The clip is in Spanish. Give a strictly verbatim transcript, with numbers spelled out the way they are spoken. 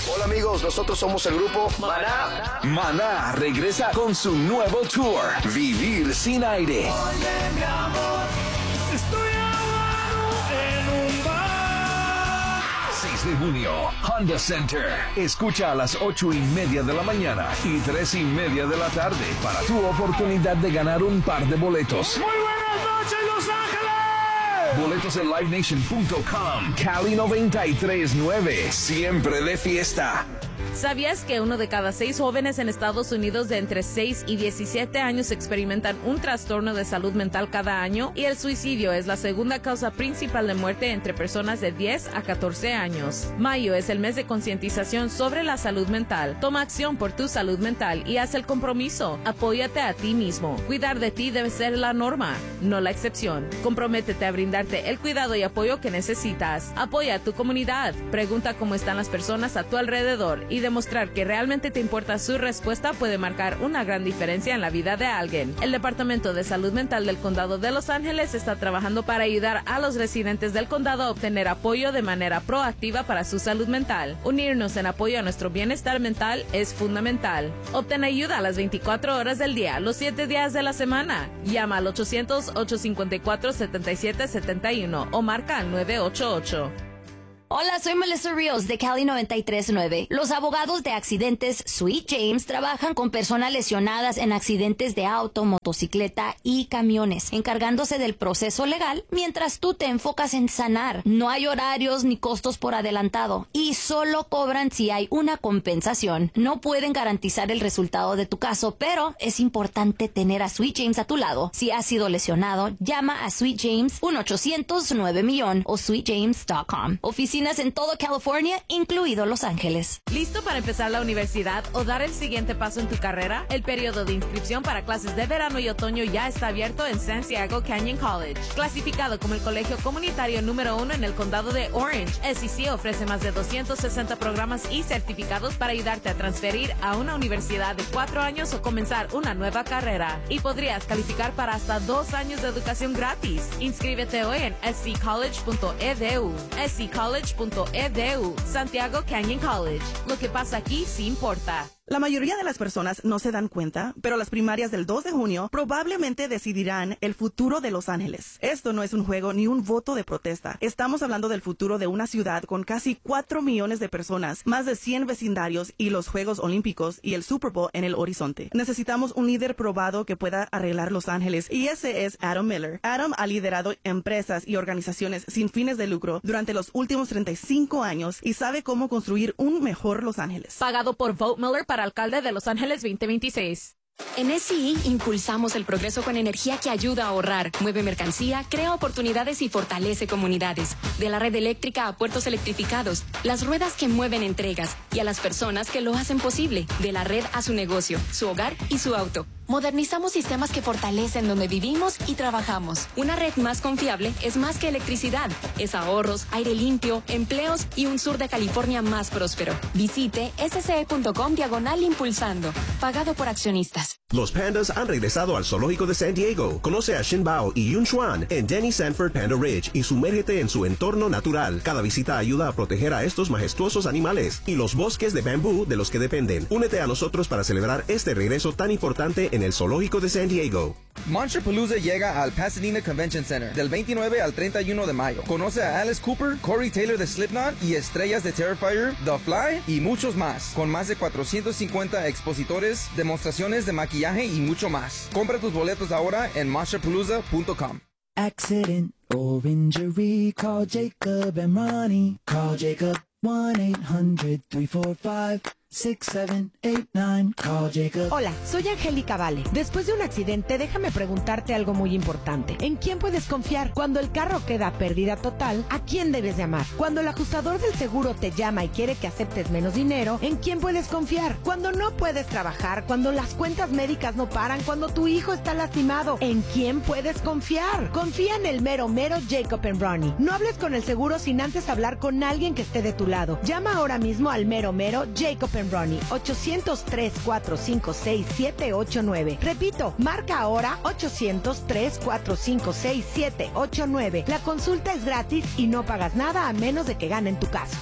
Hola amigos, nosotros somos el grupo Maná. Maná regresa con su nuevo tour, Vivir sin aire. Oye, mi amor, estoy ahogado en un bar. seis de junio, Honda Center. Escucha a las ocho y media de la mañana y tres y media de la tarde para tu oportunidad de ganar un par de boletos. Muy buenas noches, Los Ángeles. Boletos en live nation punto com. Cali noventa y tres punto nueve. Siempre de fiesta. ¿Sabías que uno de cada seis jóvenes en Estados Unidos de entre seis y diecisiete años experimentan un trastorno de salud mental cada año? Y el suicidio es la segunda causa principal de muerte entre personas de diez a catorce años. Mayo es el mes de concientización sobre la salud mental. Toma acción por tu salud mental y haz el compromiso. Apóyate a ti mismo. Cuidar de ti debe ser la norma, no la excepción. Comprométete a brindarte el cuidado y apoyo que necesitas. Apoya a tu comunidad. Pregunta cómo están las personas a tu alrededor y demostrar que realmente te importa su respuesta puede marcar una gran diferencia en la vida de alguien. El Departamento de Salud Mental del Condado de Los Ángeles está trabajando para ayudar a los residentes del condado a obtener apoyo de manera proactiva para su salud mental. Unirnos en apoyo a nuestro bienestar mental es fundamental. Obtén ayuda a las veinticuatro horas del día, los siete días de la semana. Llama al ochocientos, ocho cinco cuatro, siete siete siete uno o marca al nueve ocho ocho. Hola, soy Melissa Rios de Cali noventa y tres punto nueve. Los abogados de accidentes Sweet James trabajan con personas lesionadas en accidentes de auto, motocicleta y camiones, encargándose del proceso legal mientras tú te enfocas en sanar. No hay horarios ni costos por adelantado y solo cobran si hay una compensación. No pueden garantizar el resultado de tu caso, pero es importante tener a Sweet James a tu lado. Si has sido lesionado, llama a Sweet James uno ochocientos nueve millón o sweet james punto com. Oficina en todo California, incluido Los Ángeles. ¿Listo para empezar la universidad o dar el siguiente paso en tu carrera? El periodo de inscripción para clases de verano y otoño ya está abierto en Santiago Canyon College. Clasificado como el colegio comunitario número uno en el condado de Orange, S C C ofrece más de doscientos sesenta programas y certificados para ayudarte a transferir a una universidad de cuatro años o comenzar una nueva carrera. Y podrías calificar para hasta dos años de educación gratis. Inscríbete hoy en s c college punto e d u. S C College punto e d u. Santiago Canyon College. Lo que pasa aquí sí importa. La mayoría de las personas no se dan cuenta, pero las primarias del dos de junio probablemente decidirán el futuro de Los Ángeles. Esto no es un juego ni un voto de protesta. Estamos hablando del futuro de una ciudad con casi cuatro millones de personas, más de cien vecindarios y los Juegos Olímpicos y el Super Bowl en el horizonte. Necesitamos un líder probado que pueda arreglar Los Ángeles y ese es Adam Miller. Adam ha liderado empresas y organizaciones sin fines de lucro durante los últimos treinta y cinco años y sabe cómo construir un mejor Los Ángeles. Pagado por Vote Miller para alcalde de Los Ángeles veinte veintiséis. En S I impulsamos el progreso con energía que ayuda a ahorrar, mueve mercancía, crea oportunidades y fortalece comunidades. De la red eléctrica a puertos electrificados, las ruedas que mueven entregas y a las personas que lo hacen posible. De la red a su negocio, su hogar y su auto. Modernizamos sistemas que fortalecen donde vivimos y trabajamos. Una red más confiable es más que electricidad. Es ahorros, aire limpio, empleos y un sur de California más próspero. Visite s c e punto com diagonal impulsando. Pagado por accionistas. Los pandas han regresado al zoológico de San Diego. Conoce a Shin Bao y Yun Xuan en Denny Sanford Panda Ridge y sumérgete en su entorno natural. Cada visita ayuda a proteger a estos majestuosos animales y los bosques de bambú de los que dependen. Únete a nosotros para celebrar este regreso tan importante en el zoológico de San Diego. Monsterpalooza llega al Pasadena Convention Center del veintinueve al treinta y uno de mayo. Conoce a Alice Cooper, Corey Taylor de Slipknot y estrellas de Terrifier, The Fly y muchos más. Con más de cuatrocientos cincuenta expositores, demostraciones de maquillaje y mucho más. Compra tus boletos ahora en monsterpalooza punto com. Accident or injury, call Jacob and Ronnie. Call Jacob one eight hundred three four five six seven eight nine. Call Jacob. Hola, soy Angélica Vale. Después de un accidente, déjame preguntarte algo muy importante. ¿En quién puedes confiar? Cuando el carro queda pérdida total, ¿a quién debes llamar? Cuando el ajustador del seguro te llama y quiere que aceptes menos dinero, ¿en quién puedes confiar? Cuando no puedes trabajar, cuando las cuentas médicas no paran, cuando tu hijo está lastimado, ¿en quién puedes confiar? Confía en el mero mero Jacob and Ronnie. No hables con el seguro sin antes hablar con alguien que esté de tu lado. Llama ahora mismo al mero mero Jacob and Ronnie, ochocientos tres cuatro cinco seis siete ocho nueve. Repito, marca ahora ochocientos tres cuatro cinco seis siete ocho nueve. La consulta es gratis y no pagas nada a menos de que ganen tu caso.